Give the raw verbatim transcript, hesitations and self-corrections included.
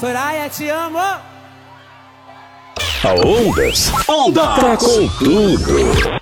Soraya, te amo! A Ondas, Onda tá com tudo.